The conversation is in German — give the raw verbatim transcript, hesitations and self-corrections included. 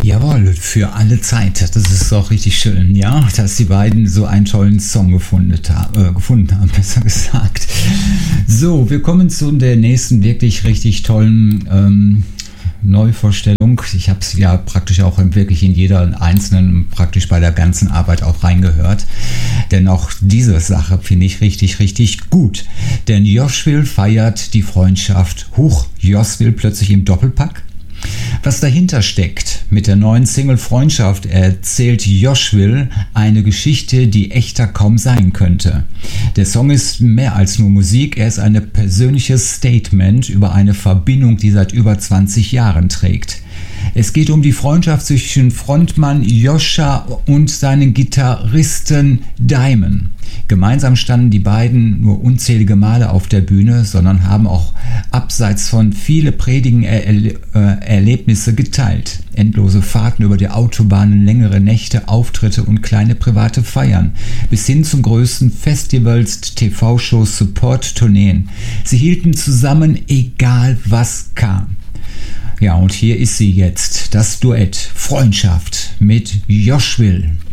Jawohl, für alle Zeit. Das ist auch richtig schön, ja, dass die beiden so einen tollen Song gefunden, äh, gefunden haben, besser gesagt. So, wir kommen zu der nächsten wirklich richtig tollen ähm, Neuvorstellung. Ich habe es ja praktisch auch wirklich in jeder einzelnen, praktisch bei der ganzen Arbeit auch reingehört. Denn auch diese Sache finde ich richtig, richtig gut. Denn Joshville feiert die Freundschaft. Huch, Joshville plötzlich im Doppelpack. Was dahinter steckt, mit der neuen Single Freundschaft erzählt Joshville eine Geschichte, die echter kaum sein könnte. Der Song ist mehr als nur Musik, er ist ein persönliches Statement über eine Verbindung, die seit über zwanzig Jahren trägt. Es geht um die Freundschaft zwischen Frontmann Joscha und seinen Gitarristen Diamond. Gemeinsam standen die beiden nur unzählige Male auf der Bühne, sondern haben auch abseits von viele Predigen er- er- Erlebnisse geteilt. Endlose Fahrten über die Autobahnen, längere Nächte, Auftritte und kleine private Feiern, bis hin zum größten Festivals, T V-Shows, Support-Tourneen. Sie hielten zusammen, egal was kam. Ja, und hier ist sie jetzt, das Duett Freundschaft mit Joshville.